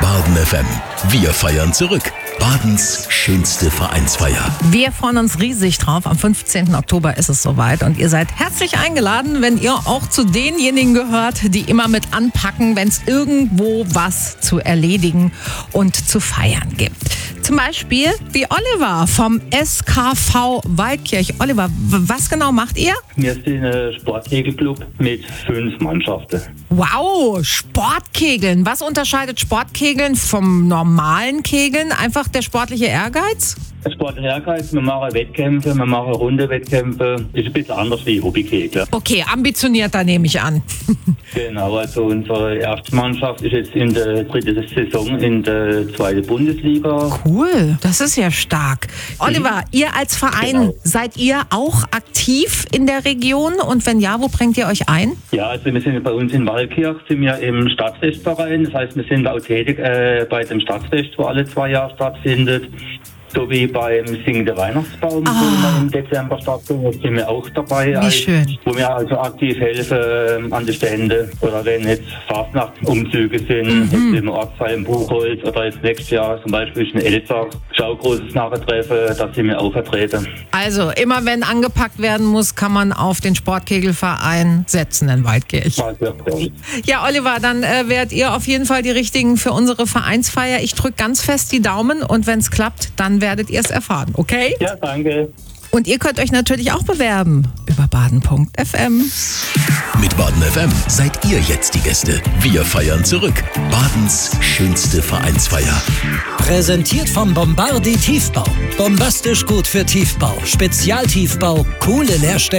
Baden FM. Wir feiern zurück. Badens schönste Vereinsfeier. Wir freuen uns riesig drauf. Am 15. Oktober ist es soweit und ihr seid herzlich eingeladen, wenn ihr auch zu denjenigen gehört, die immer mit anpacken, wenn es irgendwo was zu erledigen und zu feiern gibt. Zum Beispiel wie Oliver vom SKV Waldkirch. Oliver, was genau macht ihr? Wir sind ein Sportkegelclub mit 5 Mannschaften. Wow, Sportkegeln. Was unterscheidet Sportkegeln vom normalen Kegeln? Einfach der sportliche Ehrgeiz? Sportlicher Ehrgeiz, wir machen Wettkämpfe, wir machen Rundewettkämpfe. Ist ein bisschen anders wie Hobbykegeln. Okay, ambitionierter nehme ich an. Genau, also unsere erste Mannschaft ist jetzt in der 3. Saison in der 2. Bundesliga. Cool, das ist ja stark. Oliver, ihr als Verein, Genau. seid ihr auch aktiv in der Region? Und wenn ja, wo bringt ihr euch ein? Ja, also wir sind bei uns in Waldkirch, sind wir im Stadtfestverein. Das heißt, wir sind auch tätig bei dem Stadtfest, wo alle 2 Jahre stattfindet. Sowie beim Singen der Weihnachtsbaum, wo wir im Dezember stattfindet, sind wir auch dabei. Wie schön. Wo wir also aktiv helfen an den Ständen. Oder wenn jetzt Fastnachtsumzüge sind, jetzt im Ortsteil im Buchholz oder jetzt nächstes Jahr zum Beispiel in Elzach, schaugroßes Nachentreffen, da sind wir auch vertreten. Also immer wenn angepackt werden muss, kann man auf den Sportkegelverein setzen in Waldkirch. Ja, Oliver, dann werdet ihr auf jeden Fall die Richtigen für unsere Vereinsfeier. Ich drücke ganz fest die Daumen und wenn es klappt, dann werdet ihr es erfahren, okay? Ja, danke. Und ihr könnt euch natürlich auch bewerben über baden.fm. Mit Baden FM seid ihr jetzt die Gäste. Wir feiern zurück. Badens schönste Vereinsfeier. Präsentiert vom Bombardi Tiefbau. Bombastisch gut für Tiefbau. Spezialtiefbau, coole Leerstellen.